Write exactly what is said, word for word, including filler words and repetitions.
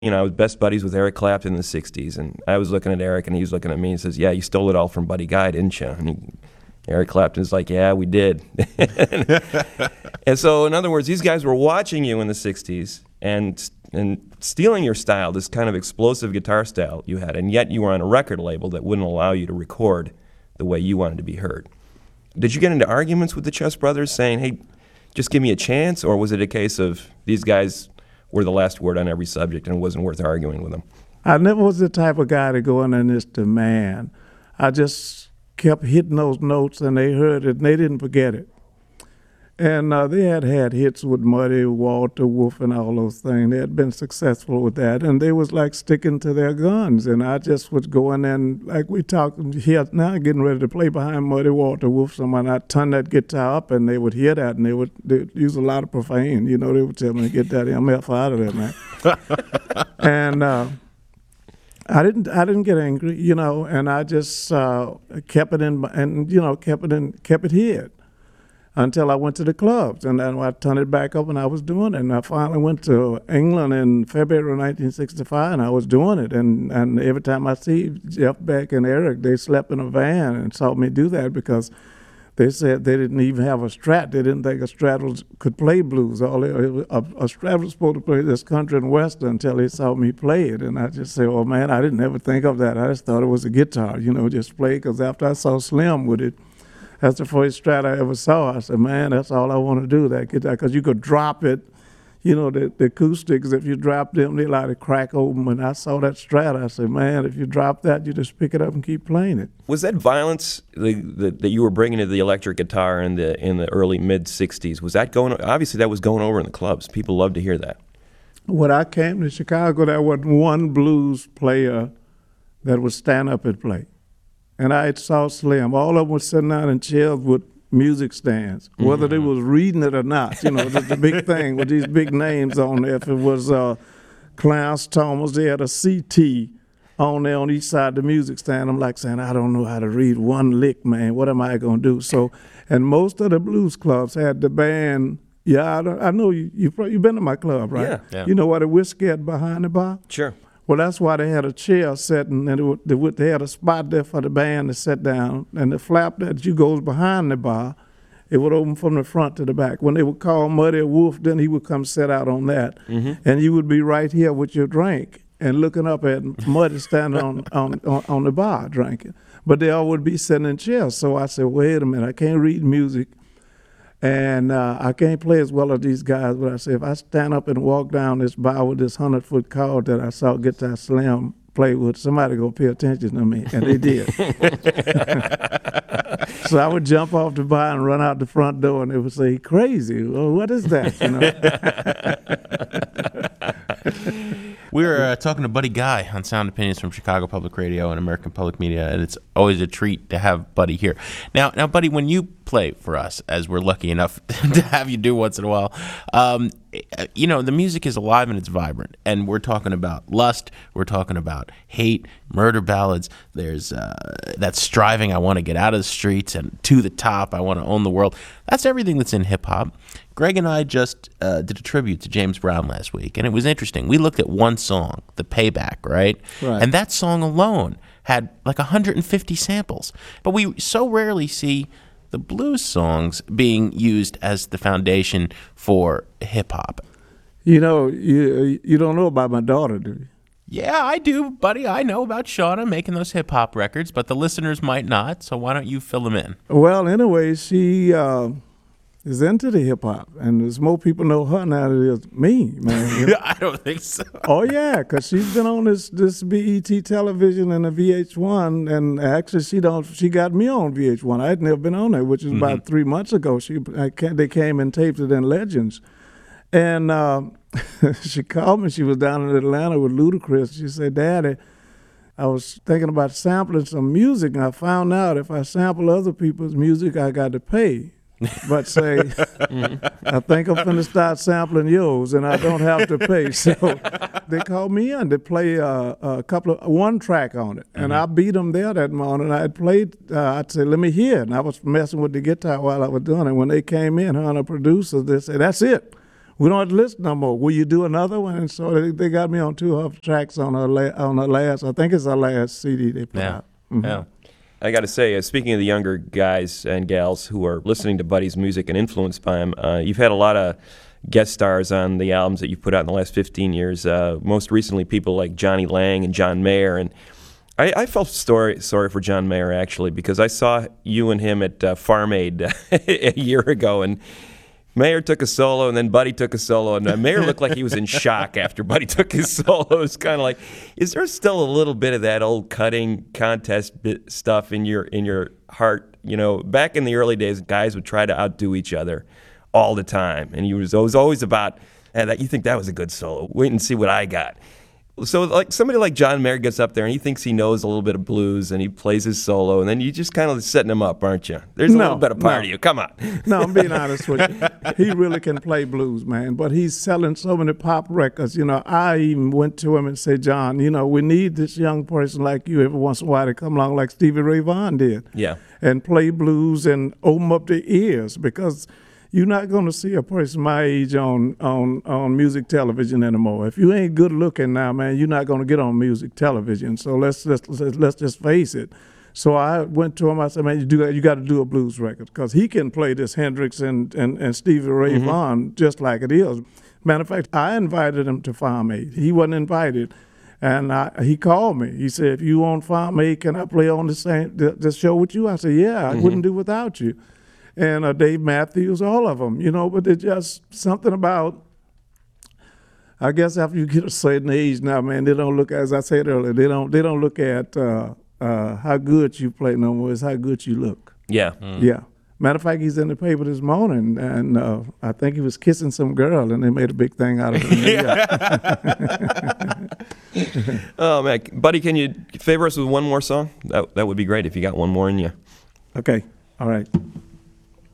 You know, I was best buddies with Eric Clapton in the sixties, and I was looking at Eric, and he was looking at me and says, yeah, you stole it all from Buddy Guy, didn't you? And he, Eric Clapton's like, yeah, we did. And so, in other words, these guys were watching you in the sixties and and stealing your style, this kind of explosive guitar style you had, and yet you were on a record label that wouldn't allow you to record the way you wanted to be heard. Did you get into arguments with the Chess Brothers saying, hey, just give me a chance, or was it a case of these guys were the last word on every subject and it wasn't worth arguing with them? I never was the type of guy to go in and just demand. I just kept hitting those notes, and they heard it, and they didn't forget it. And uh, they had had hits with Muddy, Walter, Wolf, and all those things. They had been successful with that, and they was like sticking to their guns. And I just was going in, like we talked here now, getting ready to play behind Muddy, Walter, Wolf. Someone, I'd turn that guitar up, and they would hear that, and they would they'd use a lot of profane. You know, they would tell me, get that M F out of there, man. and uh, I didn't I didn't get angry, you know, and I just uh, kept it in, and you know, kept it in, kept it hid. Until I went to the clubs, and then I turned it back up, and I was doing it. And I finally went to England in February nineteen sixty-five, and I was doing it. And, and every time I see Jeff Beck and Eric, they slept in a van and saw me do that because they said they didn't even have a Strat. They didn't think a Strat was, could play blues. All they, a, a Strat was supposed to play this country and western until they saw me play it. And I just said, oh, man, I didn't ever think of that. I just thought it was a guitar, you know, just play, because after I saw Slim with it, that's the first Strat I ever saw. I said, man, that's all I want to do, that guitar, because you could drop it. You know, the, the acoustics, if you drop them, they like to crack open. When I saw that Strat, I said, man, if you drop that, you just pick it up and keep playing it. Was that violence the, the, that you were bringing to the electric guitar in the in the early, mid-sixties, was that going, obviously that was going over in the clubs. People loved to hear that. When I came to Chicago, there wasn't one blues player that would stand up and play. And I saw Slim. All of them were sitting down in chairs with music stands, whether mm-hmm. they was reading it or not. You know, that's the big thing with these big names on there. If it was uh, Clarence Thomas, they had a C T on there on each side of the music stand. I'm like saying, I don't know how to read one lick, man. What am I going to do? So, and most of the blues clubs had the band. Yeah, I, don't, I know you, you, you've been to my club, right? Yeah, yeah. You know what a whiskey at behind the bar? Sure. Well, that's why they had a chair setting, and it would, they, would, they had a spot there for the band to sit down, and the flap that you goes behind the bar, it would open from the front to the back. When they would call Muddy or Wolf, then he would come sit out on that, mm-hmm. and you would be right here with your drink and looking up at Muddy standing on, on, on, on the bar drinking. But they all would be sitting in chairs. So I said, wait a minute, I can't read music. And uh, I can't play as well as these guys, but I said, if I stand up and walk down this bar with this hundred-foot cord that I saw Guitar Slim play with, somebody gonna pay attention to me, and they did. So I would jump off the bar and run out the front door, and they would say, crazy, well, what is that, you know? We were uh, talking to Buddy Guy on Sound Opinions from Chicago Public Radio and American Public Media, and it's always a treat to have Buddy here. Now, now, Buddy, when you play for us, as we're lucky enough to have you do once in a while, um, you know, the music is alive and it's vibrant, and we're talking about lust, we're talking about hate, murder ballads, there's uh, that striving, I want to get out of the streets and to the top, I want to own the world. That's everything that's in hip-hop. Greg and I just uh, did a tribute to James Brown last week, and it was interesting. We looked at one song, The Payback, right? Right. And that song alone had like one hundred fifty samples. But we so rarely see the blues songs being used as the foundation for hip-hop. You know, you you don't know about my daughter, do you? Yeah, I do, buddy. I know about Shauna making those hip-hop records, but the listeners might not, so why don't you fill them in? Well, anyway, she... Uh, is into the hip-hop, and there's more people know her now than it is me, man. I don't think so. Oh, yeah, because she's been on this this B E T television and the V H one, and actually she don't she got me on V H one. I had never been on there, which is mm-hmm. about three months ago. She I can't, They came and taped it in Legends. And uh, she called me. She was down in Atlanta with Ludacris. She said, Daddy, I was thinking about sampling some music, and I found out if I sample other people's music, I got to pay. But say, mm-hmm. I think I'm finna start sampling yours, and I don't have to pay. So they called me in to play uh, a couple of one track on it, and mm-hmm. I beat them there that morning. I had played. Uh, I'd say, "Let me hear it," and I was messing with the guitar while I was doing it. When they came in, her and the producer, they said, "That's it. we don't have to listen no more. Will you do another one? And so they, they got me on two of her tracks on her la- on her last. I think it's her last C D they put Yeah. out. Mhm. Yeah. I got to say, uh, speaking of the younger guys and gals who are listening to Buddy's music and influenced by him, uh, you've had a lot of guest stars on the albums that you've put out in the last fifteen years. Uh, most recently, people like Johnny Lang and John Mayer. And I, I felt story, sorry for John Mayer, actually, because I saw you and him at uh, Farm Aid a year ago, and Mayer took a solo, and then Buddy took a solo, and uh, Mayer looked like he was in shock after Buddy took his solo. It was kind of like, is there still a little bit of that old cutting contest bit stuff in your in your heart? You know, back in the early days, guys would try to outdo each other all the time, and you was, it was always about, hey, that you think that was a good solo. Wait and see what I got. So like somebody like John Mayer gets up there and he thinks he knows a little bit of blues and he plays his solo, and then you just kind of setting him up, aren't you? There's a No, little bit of part no. of you. Come on. No, I'm being honest with you. He really can play blues, man. But he's selling so many pop records. You know, I even went to him and said, John, you know, we need this young person like you every once in a while to come along like Stevie Ray Vaughan did. Yeah. And play blues and open up their ears, because you're not going to see a person my age on, on, on music television anymore. If you ain't good looking now, man, you're not going to get on music television. So let's, let's, let's, let's just face it. So I went to him. I said, man, you do you got to do a blues record, because he can play this Hendrix and, and, and Stevie Ray Mm-hmm. Vaughan just like it is. Matter of fact, I invited him to Farm Aid. He wasn't invited. And I, he called me. He said, if you on Farm Aid, can I play on the same the, the show with you? I said, yeah, I Mm-hmm. wouldn't do without you. And uh, Dave Matthews, all of them, you know, but it's just something about, I guess after you get a certain age now, man, they don't look, as I said earlier, they don't they don't look at uh, uh, how good you play no more, it's how good you look. Yeah. Yeah. Matter of fact, he's in the paper this morning, and uh, I think he was kissing some girl, and they made a big thing out of it. Yeah. Oh, man. Buddy, can you favor us with one more song? That, that would be great if you got one more in you. Okay. All right.